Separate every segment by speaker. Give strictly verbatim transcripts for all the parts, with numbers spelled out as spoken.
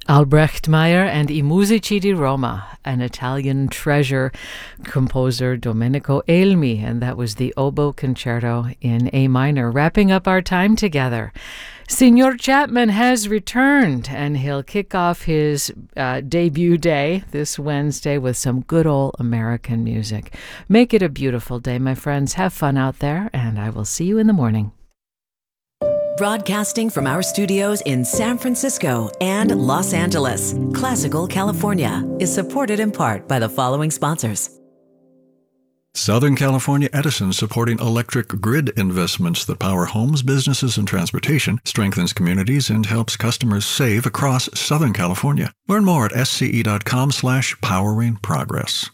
Speaker 1: Albrecht Meyer and I Musici di Roma, an Italian treasure, composer Domenico Elmi, and that was the oboe concerto in A minor, wrapping up our time together. Señor Chapman has returned, and he'll kick off his uh, debut day this Wednesday with some good old American music. Make it a beautiful day, my friends. Have fun out there, and I will see you in the morning.
Speaker 2: Broadcasting from our studios in San Francisco and Los Angeles, Classical California is supported in part by the following sponsors.
Speaker 3: Southern California Edison, supporting electric grid investments that power homes, businesses, and transportation, strengthens communities, and helps customers save across Southern California. Learn more at sce.com slash powering progress.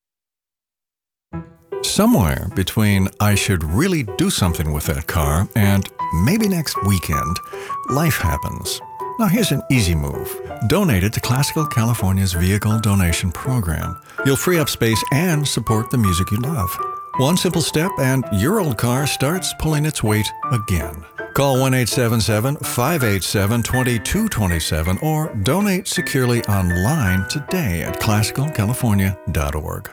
Speaker 3: Somewhere between I should really do something with that car and maybe next weekend, life happens. Now here's an easy move. Donate it to Classical California's Vehicle Donation Program. You'll free up space and support the music you love. One simple step and your old car starts pulling its weight again. Call one eight seven seven, five eight seven, two two two seven or donate securely online today at classical california dot org.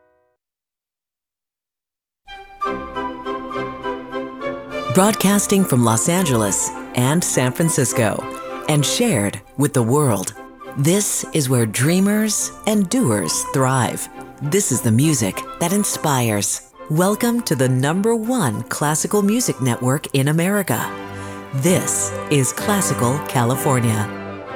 Speaker 2: Broadcasting from Los Angeles and San Francisco and shared with the world. This is where dreamers and doers thrive. This is the music that inspires. Welcome to the number one classical music network in America. This is Classical California.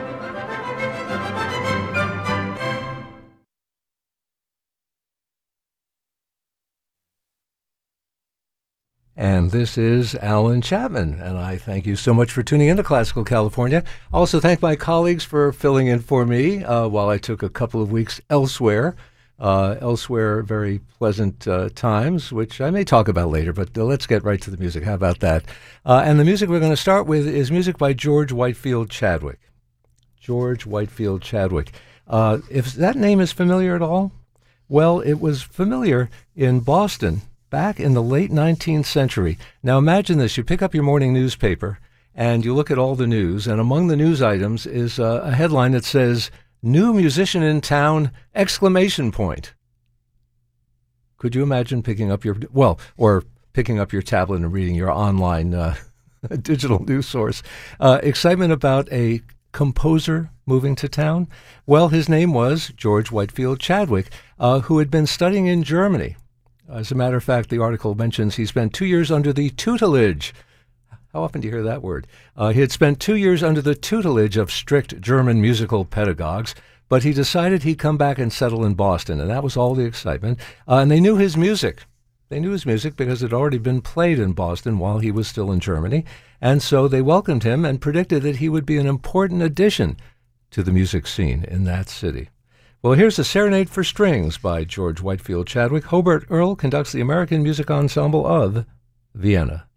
Speaker 4: And this is Alan Chapman, and I thank you so much for tuning in to Classical California. I also thank my colleagues for filling in for me uh, while I took a couple of weeks elsewhere. Uh, elsewhere, very pleasant uh, times, which I may talk about later, but uh, let's get right to the music. How about that? Uh, and the music we're going to start with is music by George Whitefield Chadwick. George Whitefield Chadwick. Uh, if that name is familiar at all, well, it was familiar in Boston back in the late nineteenth century. Now imagine this, you pick up your morning newspaper and you look at all the news, and among the news items is uh, a headline that says, "New musician in town, exclamation point." Could you imagine picking up your, well, or picking up your tablet and reading your online uh, digital news source? Uh, excitement about a composer moving to town? Well, his name was George Whitefield Chadwick, uh, who had been studying in Germany. As a matter of fact, the article mentions he spent two years under the tutelage. How often do you hear that word? Uh, he had spent two years under the tutelage of strict German musical pedagogues, but he decided he'd come back and settle in Boston, and that was all the excitement. Uh, and they knew his music. They knew his music because it had already been played in Boston while he was still in Germany, and so they welcomed him and predicted that he would be an important addition to the music scene in that city. Well, here's a Serenade for Strings by George Whitefield Chadwick. Hobart Earl conducts the American Music Ensemble of Vienna.